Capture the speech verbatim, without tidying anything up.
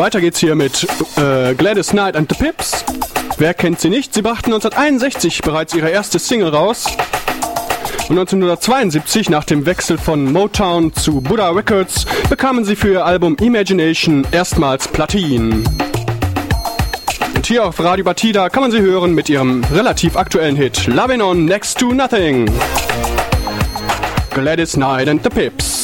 Weiter geht's hier mit äh, Gladys Knight and the Pips. Wer kennt sie nicht? Sie brachten neunzehnhunderteinundsechzig bereits ihre erste Single raus. Und neunzehnhundertzweiundsiebzig, nach dem Wechsel von Motown zu Buddha Records, bekamen sie für ihr Album Imagination erstmals Platin. Und hier auf Radio Batida kann man sie hören mit ihrem relativ aktuellen Hit Lovin' on Next to Nothing. Gladys Knight and the Pips.